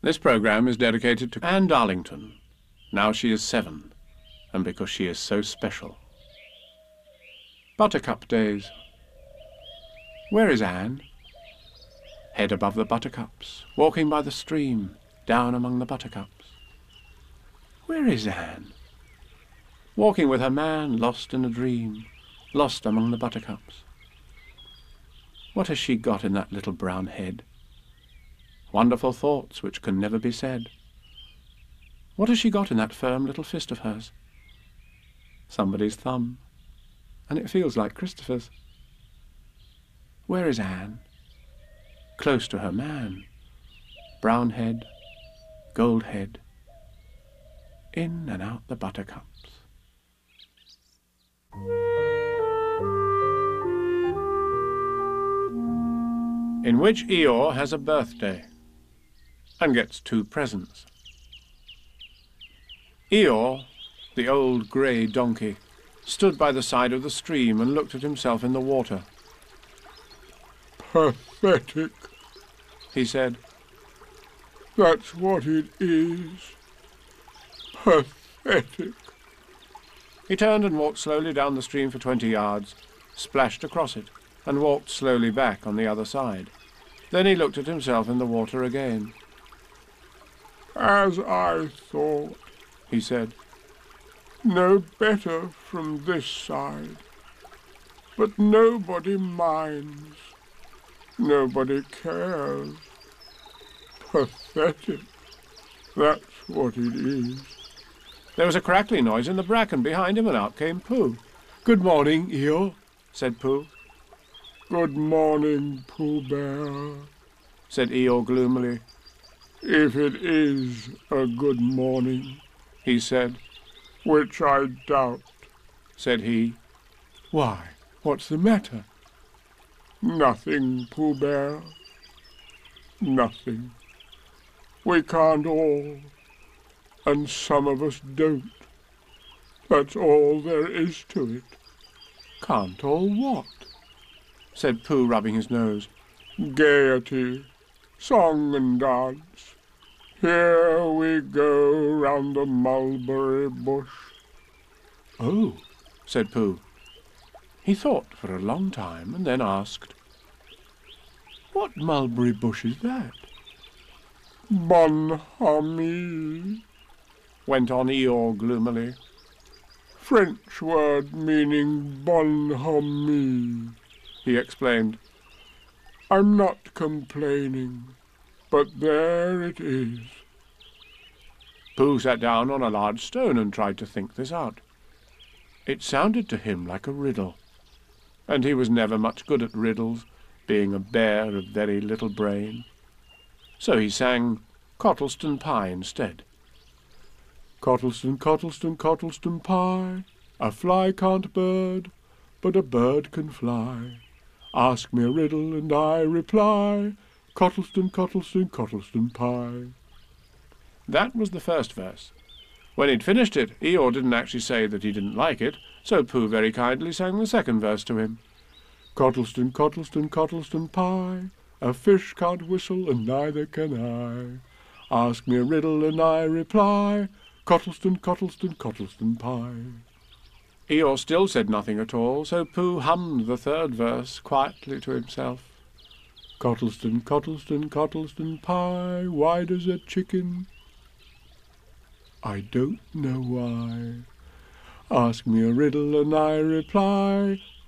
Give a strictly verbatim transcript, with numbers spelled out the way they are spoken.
This programme is dedicated to Anne Darlington. Now she is seven, and because she is so special. Buttercup Days. Where is Anne? Head above the buttercups, walking by the stream, down among the buttercups. Where is Anne? Walking with her man, lost in a dream, lost among the buttercups. What has she got in that little brown head? Wonderful thoughts which can never be said. What has she got in that firm little fist of hers? Somebody's thumb, and it feels like Christopher's. Where is Anne? Close to her man. Brown head, gold head, in and out the buttercups. In which Eeyore has a birthday and gets two presents. Eeyore, the old grey donkey, stood by the side of the stream and looked at himself in the water. Pathetic, he said. That's what it is. Pathetic. He turned and walked slowly down the stream for twenty yards, splashed across it, and walked slowly back on the other side. Then he looked at himself in the water again. As I thought, he said. No better from this side. But nobody minds. Nobody cares. Pathetic. That's what it is. There was a crackly noise in the bracken behind him, and out came Pooh. "Good morning, Eeyore," said Pooh. Good morning, Pooh Bear, said Eeyore gloomily. If it is a good morning, he said. Which I doubt, said he. Why, what's the matter? Nothing, Pooh Bear. Nothing. We can't all, and some of us don't. That's all there is to it. Can't all what? Said Pooh, rubbing his nose. Gaiety, song and dance. Here we go round the mulberry bush. Oh, said Pooh. He thought for a long time and then asked, What mulberry bush is that? Bonhomie, went on Eeyore gloomily. French word meaning bonhomie, he explained. I'm not complaining, but there it is. Pooh sat down on a large stone and tried to think this out. It sounded to him like a riddle, and he was never much good at riddles, being a bear of very little brain. So he sang Cottleston Pie instead. Cottleston, Cottleston, Cottleston Pie, a fly can't bird, but a bird can fly. Ask me a riddle and I reply, Cottleston, Cottleston, Cottleston Pie. That was the first verse. When he'd finished it, Eeyore didn't actually say that he didn't like it, so Pooh very kindly sang the second verse to him. Cottleston, Cottleston, Cottleston Pie, a fish can't whistle and neither can I. Ask me a riddle and I reply, Cottleston, Cottleston, Cottleston Pie. Eeyore still said nothing at all, so Pooh hummed the third verse quietly to himself. Cottleston, Cottleston, Cottleston Pie, why does a chicken? I don't know why. Ask me a riddle and I reply,